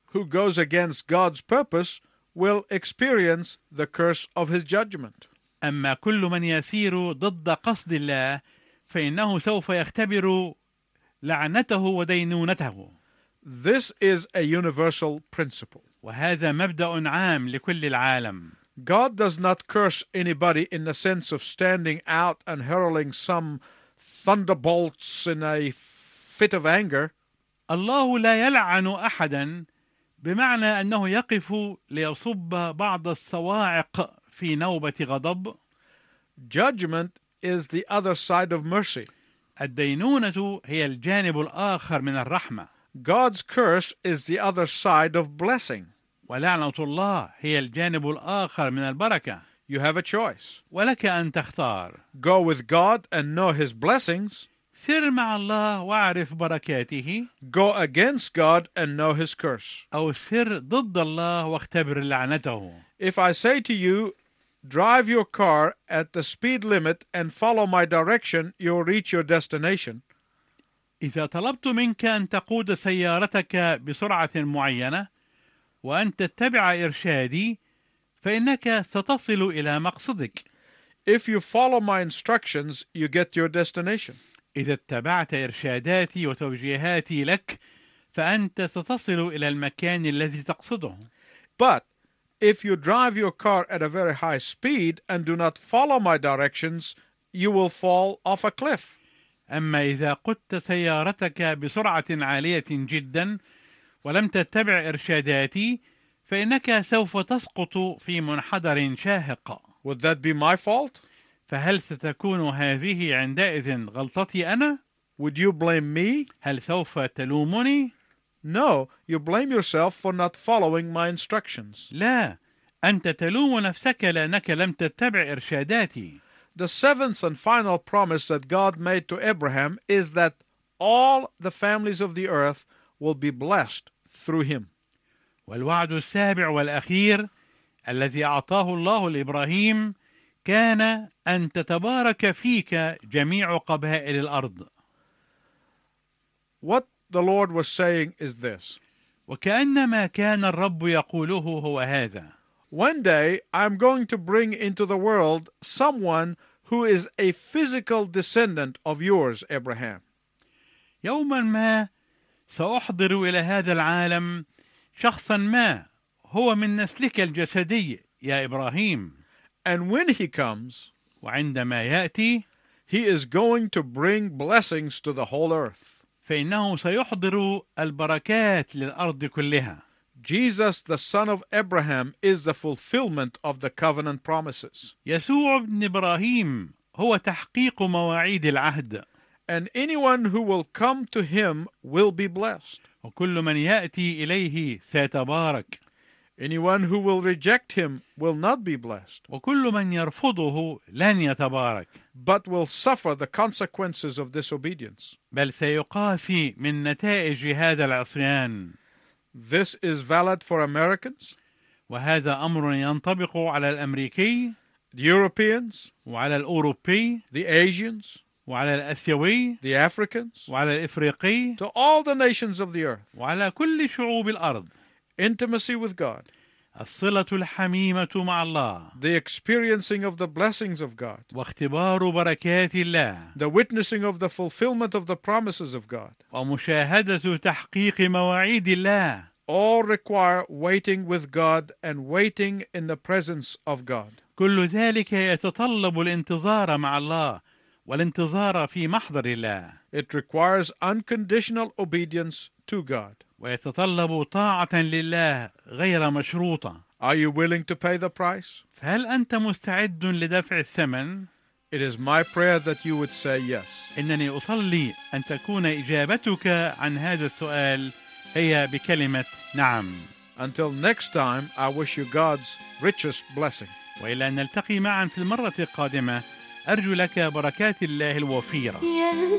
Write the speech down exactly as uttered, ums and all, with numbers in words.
who goes against God's purpose will experience the curse of his judgment. أما كل من يسير ضد قصد الله فإنه سوف يختبر لعنته ودينونته. This is a universal principle. وهذا مبدأ عام لكل العالم. God does not curse anybody in the sense of standing out and hurling some thunderbolts in a fit of anger. الله لا يلعن أحدا بمعنى أنه يقف ليصب بعض الصواعق في نوبة غضب. Judgment is the other side of mercy. الدينونة هي الجانب الآخر من الرحمة. God's curse is the other side of blessing. ولعنة الله هي الجانب الآخر من البركة. You have a choice. ولك أن تختار. Go with God and know his blessings. سر مع الله واعرف بركاته. Go against God and know his curse. أو سر ضد الله واختبر لعنته. If I say to you, drive your car at the speed limit and follow my direction, you'll reach your destination. إذا طلبت منك أن تقود سيارتك بسرعة معينة وأن تتبع إرشادي فإنك ستصل إلى مقصدك. If you follow my instructions, you get your destination. إذا اتبعت إرشاداتي وتوجيهاتي لك فأنت ستصل إلى المكان الذي تقصده. But if you drive your car at a very high speed and do not follow my directions, you will fall off a cliff. أما إذا قدت سيارتك بسرعة عالية جدا ولم تتبع إرشاداتي فإنك سوف تسقط في منحدر شاهق. Would that be my fault? فهل ستكون هذه عندئذ غلطتي أنا؟ Would you blame me? هل سوف تلومني؟ No, you blame yourself for not following my instructions. لا، أنت تلوم نفسك لأنك لم تتبع إرشاداتي. The seventh and final promise that God made to Abraham is that all the families of the earth will be blessed through him. والوعد السابع والأخير الذي أعطاه الله لإبراهيم كان أن تتبارك فيك جميع قبائل الأرض. What the Lord was saying is this. وكأنما كان الرب يقوله هو هذا. One day I'm going to bring into the world someone who is a physical descendant of yours, Abraham. يوما ما سأحضر إلى هذا العالم شخصا ما هو من نسلك الجسدي يا إبراهيم. And when he comes, وعندما يأتي, he is going to bring blessings to the whole earth. فإنه سيحضر البركات للأرض كلها. Jesus, the son of Abraham, is the fulfillment of the covenant promises. يسوع ابن إبراهيم هو تحقيق مواعيد العهد. And anyone who will come to him will be blessed. وكل من يأتي إليه سيتبارك. Anyone who will reject him will not be blessed, وكل من يرفضه لن يتبارك. but will suffer the consequences of disobedience. بل سيقاسي من نتائج هذا العصيان. This is valid for Americans, وهذا أمر ينطبق على الأمريكي, the Europeans, وعلى الأوروبي, the Asians, وعلى الآسيوي, the Africans, وعلى الإفريقي, to all the nations of the earth. وعلى كل شعوب الأرض. Intimacy with God, الصلة الحميمة مع الله، the experiencing of the blessings of God, واختبار بركات الله، the witnessing of the fulfillment of the promises of God, ومشاهدة تحقيق مواعيد الله، all require waiting with God and waiting in the presence of God. كل ذلك يتطلب الانتظار مع الله والانتظار في محضر الله. It requires unconditional obedience to God. ويتطلب طاعة لله غير مشروطة. Are you willing to pay the price? فهل أنت مستعد لدفع الثمن؟ It is my prayer that you would say yes. إنني أصلي أن تكون إجابتك عن هذا السؤال هي بكلمة نعم. Until next time, I wish you God's richest blessing. وإلى أن نلتقي معا في المرة القادمة أرجو لك بركات الله الوفيرة.